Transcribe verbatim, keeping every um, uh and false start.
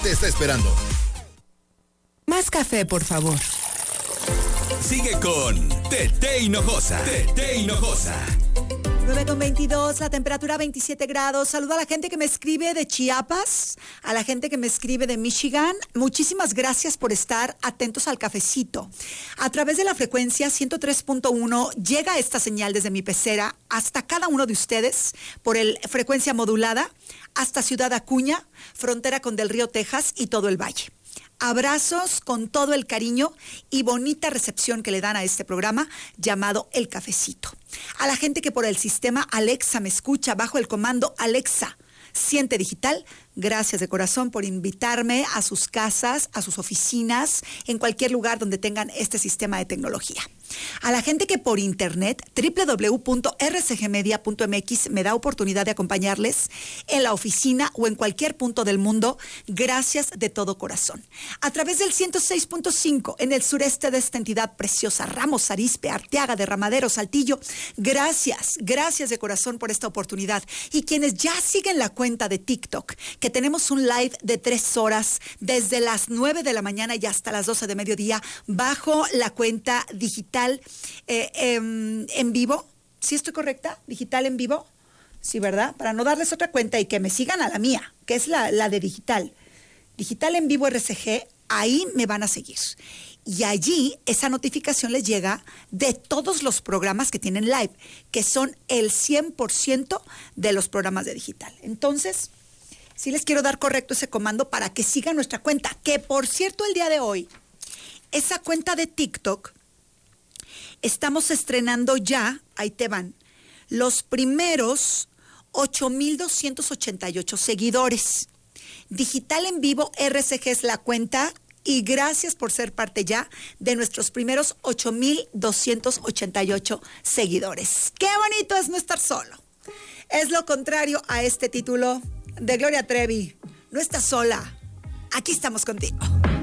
te está esperando. Más café, por favor. Sigue con Tete Hinojosa. Tete Hinojosa. nueve con veintidós, la temperatura veintisiete grados. Saludo a la gente que me escribe de Chiapas, a la gente que me escribe de Michigan. Muchísimas gracias por estar atentos al cafecito. A través de la frecuencia ciento tres punto uno llega esta señal desde mi pecera hasta cada uno de ustedes por el frecuencia modulada hasta Ciudad Acuña, frontera con Del Río, Texas y todo el valle. Abrazos con todo el cariño y bonita recepción que le dan a este programa llamado El Cafecito. A la gente que por el sistema Alexa me escucha bajo el comando Alexa Siente Digital, gracias de corazón por invitarme a sus casas, a sus oficinas, en cualquier lugar donde tengan este sistema de tecnología. A la gente que por internet, doble u doble u doble u punto erre ce ge media punto eme equis, me da oportunidad de acompañarles en la oficina o en cualquier punto del mundo, gracias de todo corazón. A través del ciento seis punto cinco en el sureste de esta entidad preciosa, Ramos Arizpe, Arteaga, Derramadero, Saltillo, gracias, gracias de corazón por esta oportunidad. Y quienes ya siguen la cuenta de TikTok, que tenemos un live de tres horas desde las nueve de la mañana y hasta las doce de mediodía bajo la cuenta digital eh, eh, en vivo. ¿Sí estoy correcta? ¿Digital en vivo? Sí, ¿verdad? Para no darles otra cuenta y que me sigan a la mía, que es la, la de digital. Digital en vivo erre ce ge, ahí me van a seguir. Y allí esa notificación les llega de todos los programas que tienen live, que son el cien por ciento de los programas de digital. Entonces, sí les quiero dar correcto ese comando para que sigan nuestra cuenta, que por cierto el día de hoy, esa cuenta de TikTok, estamos estrenando ya, ahí te van, los primeros ocho mil doscientos ochenta y ocho seguidores. Digital en vivo erre ce ge es la cuenta y gracias por ser parte ya de nuestros primeros ocho mil doscientos ochenta y ocho seguidores. ¡Qué bonito es no estar solo! Es lo contrario a este título de Gloria Trevi. No estás sola, aquí estamos contigo.